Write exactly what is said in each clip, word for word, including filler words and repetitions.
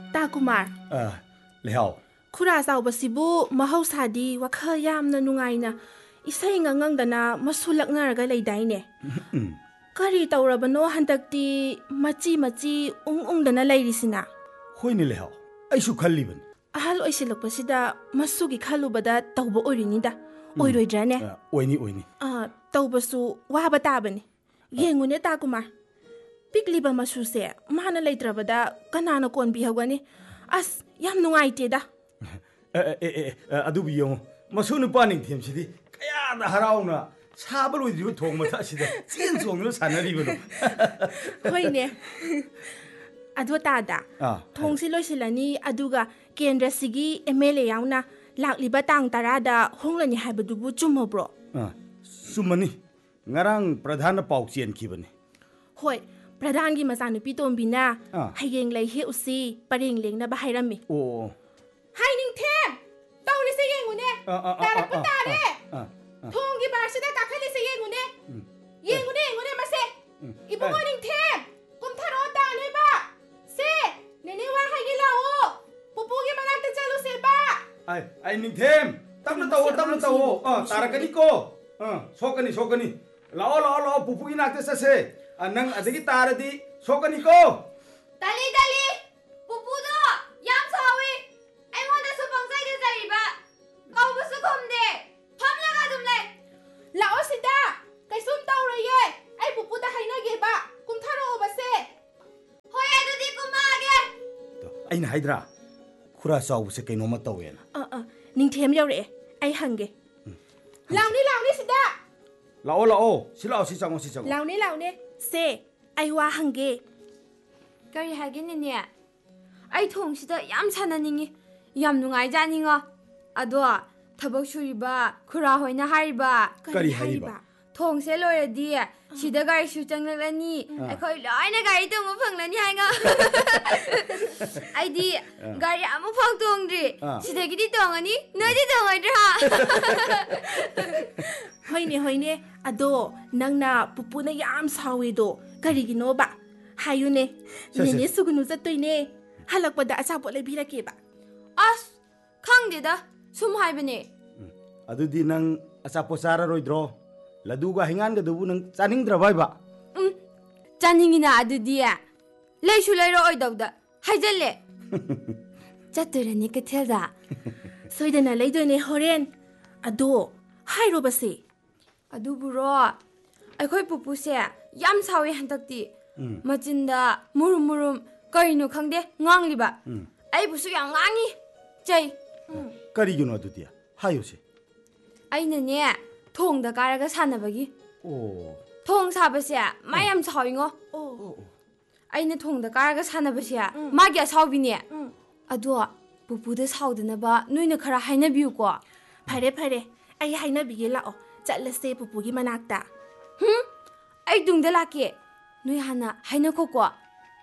ตากุมารเออแล้วคุราสาวบสิบุมาเฮาสาดีว่าเคยยามนะนุงไงนะอิสัยงังงังดานะมาสุลักนาก็เลยได้เนี่ยก็รีตาวรบโนฮันตักตีมาจีมาจีอุงอุงดานะเลยดิสินะคุยนี่แล้วไอ้สุขัลลิบันฮัลโหลไอสิลักบสิดามาสุกิขัลลุบดาตาวบโอรินิดาโอยรวยจาเนี่ยโอยนี่โอยนี่อ่าตาวบสุว่าบตาบันเยงุเนี่ยตากุมารปิกลิบมาสุเสะมาหน้าเลยตระบดากันนาโนกวนบีฮาวนี่อัสยามนุงไงเตดาเออเออเอออดูบิยงมาสู้นุปานิงเทียมสิดิขยะน่ะฮาราวน่ะชาบลุยดิวทงมาทัสิดาเจียนส่งนู้นสันนารีบลูเฮ้ยเนี่ยอดูตาดาทงสิลอยสิลานี่อดูกะเกณฑ์รัสกีเอเมเลยาวนะหลักลิบตังตาราดาห้องละนี่ให้บดูบุจุมบรอ่าสุมานี่งารังประธานปาวเจียนคีบันนี่เฮ้ยประธานกีมาสานุปีตอมบินาให้เยงเลยเฮอุซีปะเริงเลงนะบะให้รัมมีโอ้ให้นิ่งเทมต้องลิเซเยงุเนี่ยตาลักปะตาเร่ทงกีบาร์ชนะกักให้ลิเซเยงุเนี่ยเยงุเนี่ยเยงุเนี่ยมาเซอีบุ้งนิ่งเทมกุมทารอตาเลยบ้าเซเนเนว่าให้กีลาโอปุ๊ปุ๊กีมานักเตจลุเซบ้าไอ้ไอ้นิ่งเทมตั้มละตัวตั้มละตัวอ่าตารักกันนี่โก้อ่าโชกันนี่โชกันนี่ล้อล้อล้อปุ๊ปุ๊กีนักเตจเซอันนั้นอดีตตาระดีโชกันนี่โก้ตาลีตาลีปุ๊ปุ๊โดยามสาวีไอ้วันเดสุปังใจกันใจบ้าเขาบุษคมเดพร้อมแล้วกันทุกเลยลาโอสิดาไก่ซุ่มเต้าเลยเย่ไอ้ปุ๊ปุ๊ตาให้น่าเก็บบ้ากุมทารอบาเซ่เฮ้ยดูดิกุมาเกไอ้นายดราคุราสาวบุษเกนอมาเต้าเองเออเออนิ่งเทียมยาวเลยไอ้หังเกลาวนี่ลาวนี่สิดาลาวลาวสิลาวสิจังสิจังลาวนี่ลาวนี่เซ่ไอ้ว่าหังเกก็ยังหากินเนี่ยไอ้ทงสิดายามชันนั่นนี่ยามนุงไงจานิงอ่ะอะดัวทับชูริบะคุราหอยน่าหาริบะก็ริหาริบะทงเซลอยดีอ่ะสิดากายชูจังเลยละนี่ไอ้คอยร้อยนะกายตัวมาฟังแล้วนี่ไงไอ้ดีกายอามาฟังตรงดิสิดากิที่ตรงอันนี้น้อยที่ตรงไอ้จ้าเฮ้ยเนี่ยเฮ้ยเนี่ยอะโดนังน่ะปุ๊ปุ๊น่ะยามสาวโดกะริกิโนบะหายุเนี่ยเนี่ยเนี่ยสุกุนุจะตุยเนี่ยฮัลลักปะดาอาชาปะเลยพี่ละเก็บะอัสข้างเดียดะสมหายไปเนี่ยอะดูดีนังอาชาปะสาระรอยดรอละดูก็หิงานก็ดูนังจานิงดราไว้บะอืมจานิงน่ะอะดูดีอ่ะเลยชุเลยรอไอ้ดอกดะให้เจเล่จัดตัวนี่ก็เท่าดะสวยแต่น่ะเลยตัวเนี่ยฮอเรนอะโดให้รูบะสิอะดูบุรอไอ้ค่อยปุ๊ปุ๊เสียยามสาวยันตักตีมาจินดามุรุมมุรุมก็อินุขังเดง่างลิบะไอ้บุษยังง่างี้ใจก็รีกินว่าดูดีอ่ะหายอยู่สิไอ้เนี่ยทงตะการก็สันนะบกี้โอ้ทงซาบเสียไม่ยามสาวยังโอ้ไอ้เนี่ยทงตะการก็สันนะบเสียมาแกสาวบิเนี่ยอะดัวปุ๊ปุ๊ได้สาวเดนะบะนุ้ยเนี่ยคราให้นะบิวกว่าพายเด้พายเด้ไอ้ให้นะบิละอ๋อจะเลเซปุ๊ปุ๊กิมานักตาฮึไอ้ดุงเดลักเกนุ้ยฮันน่ะให้นะก็กว่า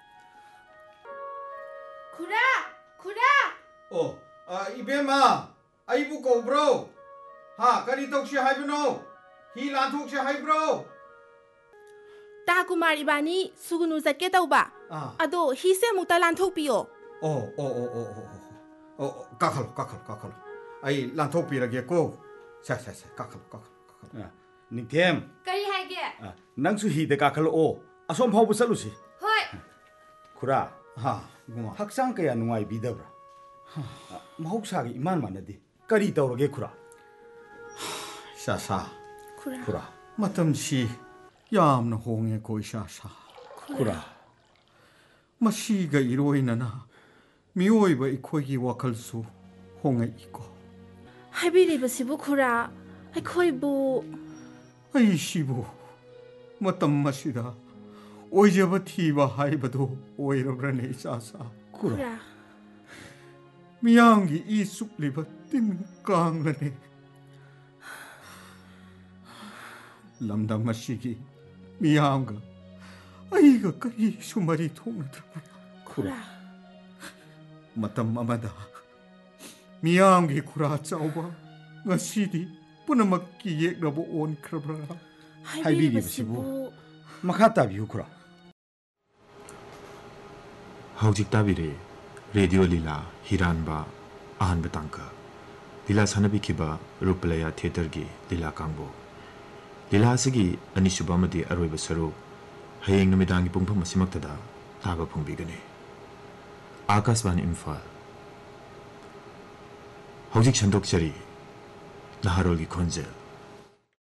คุระคุระโอ้อ่าอีเบมาไอ้บุกโกบรฮะการีตกเชียให้บโนฮีลานทุกเชียให้บรตากุมารีบานีสุกุนุจะเกตเอาบะอะโดฮีเซมุตาลานทุกปีโอโอ้โอ้โอ้โอ้โอ้โอ้กักขลกักขลกักขลไอ้ลานทุกปีละเกโก้ใช่ใช่ใช่กักขลกักขลกักขลนิเทมก็ยังให้เกนังสุฮีเดกักขลโออาสมพาวบุษลุสิเฮ้ยคุระฮะกุมาฮักซังเกียนุงไอบิดาบระมาฮุกซากิอิมันมันนะดิการีตาวรเกคุระชาชาคุระคุระมาทำชียามนะฮงเงโกยชาชาคุระมาชีกะอิโรยนะนะมีโอยบะอีโคยีวะคัลซูฮงเงอีโกให้บิริบสิบุคุระให้คอยบุไอ้ชิบุมาทำมาชิดาโอ้ยจะบัดที่ว่าให้บัดโอโอ้ยเราเนชาซาคุระมีอย่างกี่อีสุกลิบัดตินกลางละเนี่ยลำดับมาชิกิมีอย่างกะไอ้ก็กะยีสุมารีทงนะทุกคุระมาทำมามาดามีอย่างกี่คุระเจ้าว่างาชีดีปุ่นมากี่เยกระบบโอนครับระให้บีดีสิบุมาขัดตาบิวคุระเฮาจิกตาบิเร radio लीला हिरानबा आहन बतांका लीला सानबी खिबा रूपलया theatre की लीला कांगबो लीला असिगी अनिसुबा मदी अरोइबा सरुक हयेंग नमिदांगी पुंगफम मसिमक्तदा ताबा फुंगबिगने आकाशवाणी इम्फाल हौजिक संदोकचरी नहारोल की खोंजेल